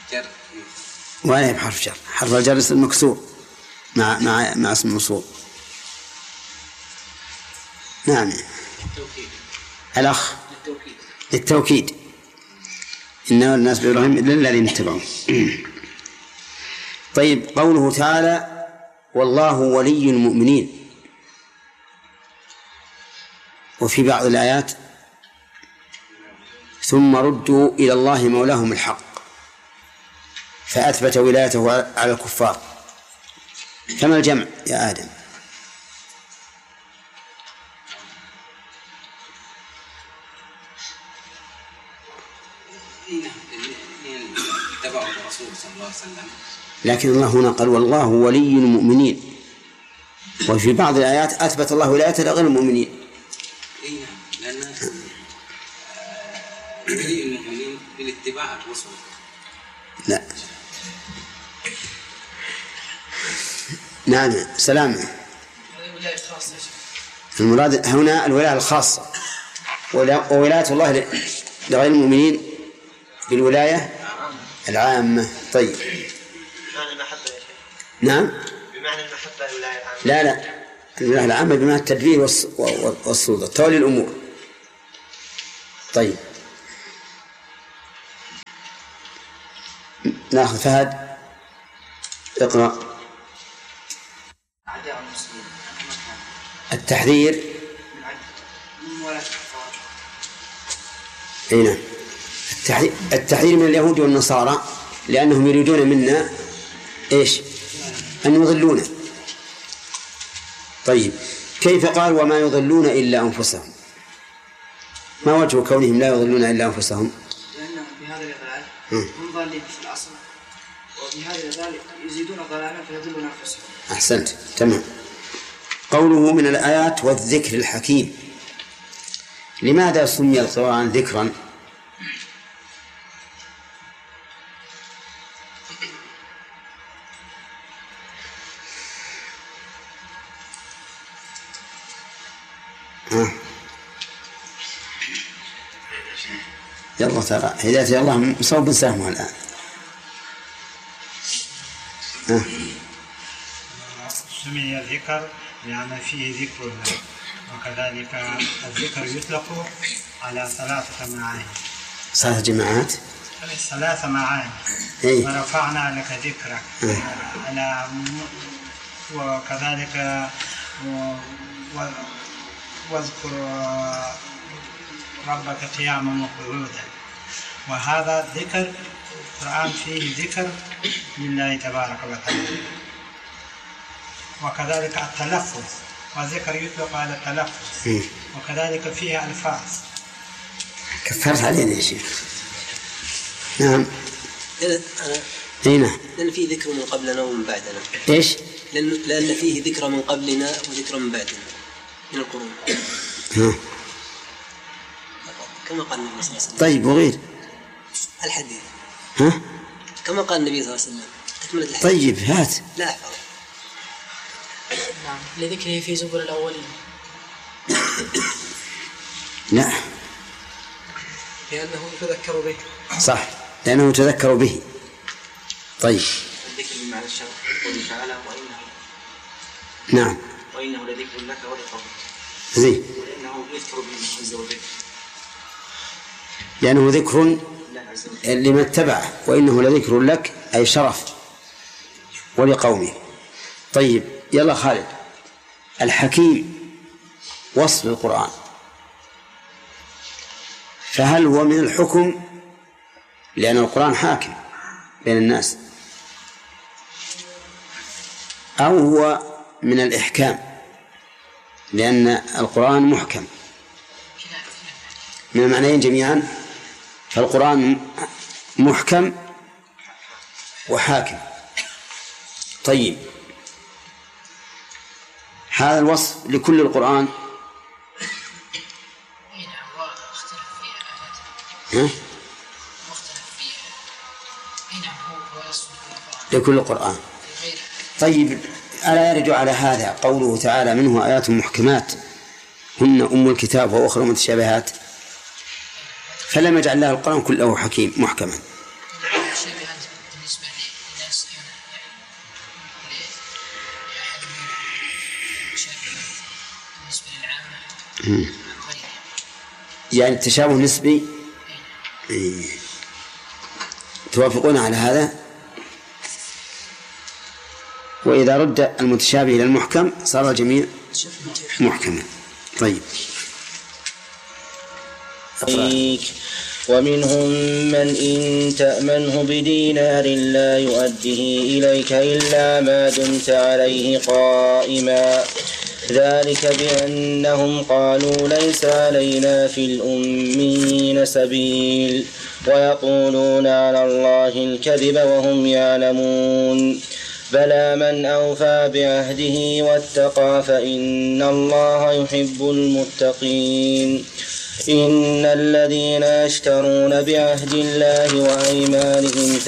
جر ولا بحرف جر. حرف الجر اسم مكسور مع اسم موصول. نعم. الأخ للتوكيد. إنما الناس بإبراهيم إلا الذين اتبعوه. طيب، قوله تعالى والله ولي المؤمنين، وفي بعض الآيات ثم ردوا إلى الله مولاهم الحق، فأثبت ولايته على الكفار. كما الجمع يا آدم؟ لكن الله هنا قال والله ولي المؤمنين، وفي بعض الآيات أثبت الله ولايته لغير المؤمنين. لأن ولي المؤمنين بالاتباع الرسل. لا. نعم. سلام. المراد هنا الولاية الخاصة، وولاية الله لغير المؤمنين بالولاية العامة. طيب. بمعنى المحبة يا شيخ. نعم. بمعنى المحبة الولاية العامة. لا الولاية العامة بمعنى التدبير والسلطة، تولي الأمور. طيب، ناخذ فهد اقرأ. التحذير. نعم. التحذير من اليهود والنصارى، لأنهم يريدون منا إيش؟ أن يضلونا. طيب، كيف قال وما يضلون إلا أنفسهم؟ ما وجه كونهم لا يضلون إلا أنفسهم؟ لأنهم بهذا الإضلال هم ضالين في الأصل، وبهذا الإضلال يزيدون ضلالا فيضلون أنفسهم. أحسنت، تمام. قوله من الآيات والذكر الحكيم، لماذا سمي القرآن ذكرا؟ يلا ترى هداية الله مصوب سهمه الآن. سمي الذكر لأن فيه ذكر الله، وكذلك الذكر يطلق على ثلاثة معاني. 3 جماعات. 3 معاني. ورفعنا لك ذكرك على، وكذلك واذكر ربك قياما وقعودا. وهذا ذكر القرآن فيه ذكر لله تبارك وتعالى. وكذلك التلفظ، والذكر يطلق على التلفظ، وكذلك فيه ألفاظ. كفرت علينا يا شيخ. نعم. نعم. لأن فيه ذكر من قبلنا ومن بعدنا. إيش؟ لأن فيه ذكر من قبلنا وذكر من بعدنا من القرون. كما قال النبي صلى الله عليه وسلم. طيب، وغير الحديث. كما قال النبي صلى الله عليه وسلم تكملة الحديث. طيب، هات. لا أحفظ. نعم. لذكره في زبر الأولين. لا، لأنه يتذكر به. صح، لأنه يتذكر به. طيب. الذكر بمعنى الشرف، قوله تعالى نعم. وإنه لذكر لك ولقومك. زين. وإنه يذكر به عز وجل. لأنه ذكر لمن اتبعه، وإنه لذكر لك أي شرف ولقومه. طيب، يلا خالد. الحكيم وصف القرآن، فهل هو من الحكم؟ لأن القرآن حاكم بين الناس، أو هو من الإحكام لأن القرآن محكم؟ من المعنيين جميعا، فالقرآن محكم وحاكم. طيب، هذا الوصف لكل القرآن؟ لكل القرآن. طيب، ألا يرجع على هذا قوله تعالى منه آيات محكمات هن أم الكتاب وأخرى متشابهات؟ فلم يجعل الله القرآن كله حكيم محكما. يعني التشابه نسبي. توافقون على هذا؟ وإذا رد المتشابه إلى المحكم صار الجميع محكما. طيب. ومنهم من إن تأمنه بدينار لا يؤديه إليك إلا ما دمت عليه قائما، ذلك بأنهم قالوا ليس علينا في الأمين سبيل ويقولون على الله الكذب وهم يعلمون. بلى من أوفى بعهده واتقى فإن الله يحب المتقين. إن الذين يشترون بعهد الله وأيمانهم